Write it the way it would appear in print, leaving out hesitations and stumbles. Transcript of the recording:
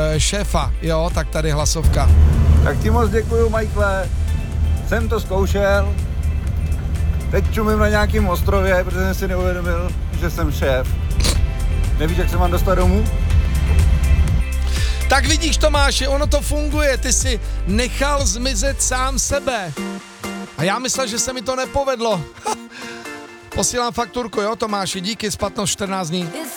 šéfa, jo, tak tady hlasovka. Tak ti moc děkuju, Michaele. Jsem to zkoušel. Teď čumím na nějakým ostrově, protože jsem si neuvědomil, že jsem šéf. Nevíš, jak se mám dostat domů? Tak vidíš, Tomáši, ono to funguje, ty si nechal zmizet sám sebe. A já myslel, že se mi to nepovedlo. Posílám fakturku, jo, Tomáši, díky, splatnost 14 dní.